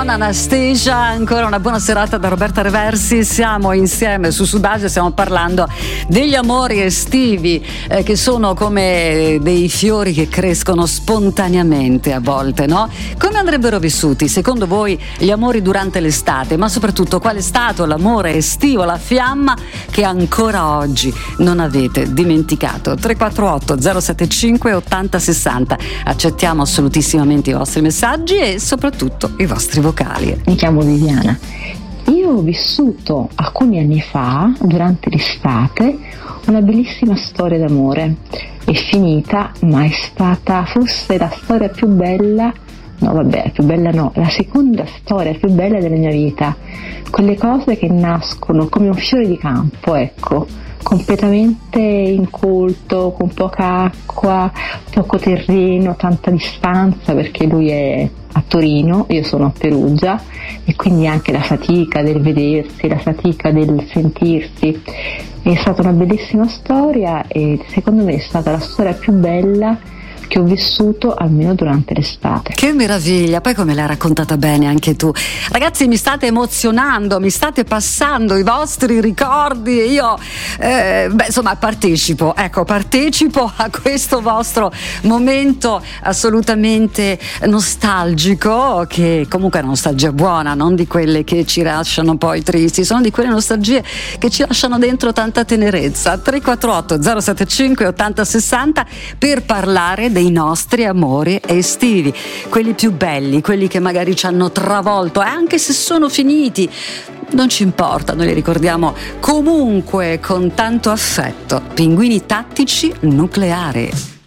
Anastasia, ancora una buona serata da Roberta Reversi. Siamo insieme su Sudaggio, stiamo parlando degli amori estivi che sono come dei fiori che crescono spontaneamente a volte, no? Come andrebbero vissuti secondo voi gli amori durante l'estate, ma soprattutto qual è stato l'amore estivo, la fiamma che ancora oggi non avete dimenticato? 348 075 80 60. Accettiamo assolutissimamente i vostri messaggi e soprattutto i vostri vocali. Mi chiamo Viviana. Io ho vissuto alcuni anni fa, durante l'estate, una bellissima storia d'amore. È finita, ma è stata forse la storia più bella, la seconda storia più bella della mia vita. Quelle cose che nascono come un fiore di campo, ecco, completamente incolto, con poca acqua, poco terreno, tanta distanza, perché lui è a Torino, io sono a Perugia, e quindi anche la fatica del vedersi, la fatica del sentirsi. È stata una bellissima storia e secondo me è stata la storia più bella che ho vissuto almeno durante l'estate. Che meraviglia, poi come l'hai raccontata bene anche tu. Ragazzi, mi state emozionando, mi state passando i vostri ricordi e io partecipo a questo vostro momento assolutamente nostalgico, che comunque è una nostalgia buona, non di quelle che ci lasciano poi tristi, sono di quelle nostalgie che ci lasciano dentro tanta tenerezza. 348 075 80 60 per parlare dei nostri amori estivi, quelli più belli, quelli che magari ci hanno travolto, e anche se sono finiti non ci importa, noi li ricordiamo comunque con tanto affetto. Pinguini tattici nucleari.